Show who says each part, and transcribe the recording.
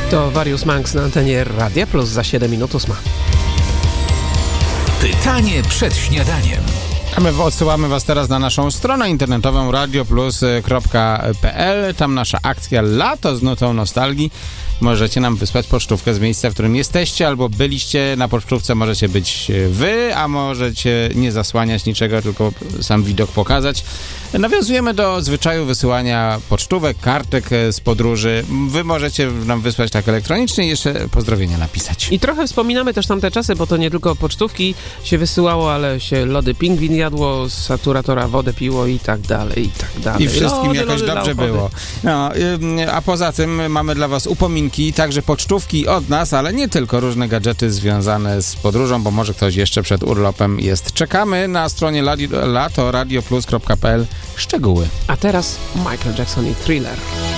Speaker 1: To Various Monks na antenie Radia Plus za 7 minut 8.
Speaker 2: Pytanie przed śniadaniem.
Speaker 3: A my odsyłamy Was teraz na naszą stronę internetową radioplus.pl. Tam nasza akcja Lato z nutą nostalgii. Możecie nam wysłać pocztówkę z miejsca, w którym jesteście, albo byliście na pocztówce. Możecie być wy, a możecie nie zasłaniać niczego, tylko sam widok pokazać. Nawiązujemy do zwyczaju wysyłania pocztówek, kartek z podróży. Wy możecie nam wysłać tak elektronicznie i jeszcze pozdrowienia napisać.
Speaker 1: I trochę wspominamy też tamte czasy, bo to nie tylko pocztówki się wysyłało, ale się lody pingwin jadło, z saturatora wodę piło i tak dalej, i tak dalej.
Speaker 3: I wszystkim jakoś dobrze było. No, a poza tym mamy dla Was upominki, także pocztówki od nas, ale nie tylko, różne gadżety związane z podróżą, bo może ktoś jeszcze przed urlopem jest. Czekamy na stronie radioplus.pl szczegóły.
Speaker 1: A teraz Michael Jackson i Thriller.